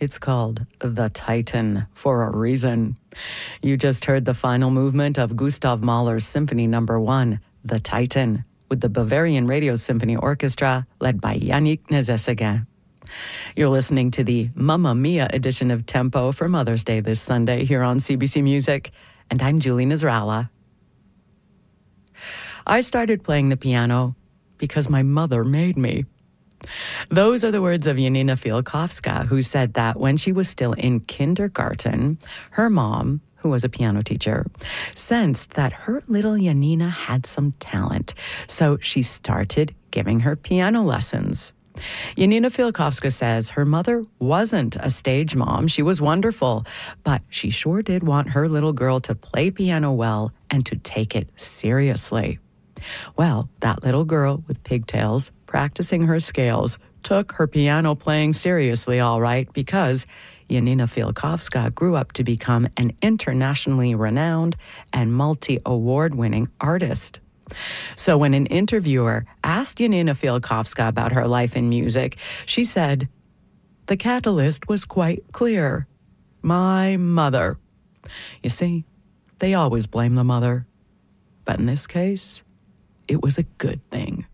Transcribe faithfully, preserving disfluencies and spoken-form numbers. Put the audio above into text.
It's called The Titan for a reason. You just heard the final movement of Gustav Mahler's Symphony Number One, The Titan, with the Bavarian Radio Symphony Orchestra led by Yannick Nézet-Séguin. You're listening to the Mamma Mia edition of Tempo for Mother's Day this Sunday here on C B C Music, and I'm Julie Nasrallah. I started playing the piano because my mother made me. Those are the words of Janina Fialkowska, who said that when she was still in kindergarten, her mom, who was a piano teacher, sensed that her little Janina had some talent, so she started giving her piano lessons. Janina Fialkowska says her mother wasn't a stage mom. She was wonderful, but she sure did want her little girl to play piano well and to take it seriously. Well, that little girl with pigtails practicing her scales took her piano playing seriously, all right, because Janina Fialkowska grew up to become an internationally renowned and multi-award-winning artist. So when an interviewer asked Janina Fialkowska about her life in music, she said, "The catalyst was quite clear. My mother." You see, they always blame the mother. But in this case, it was a good thing.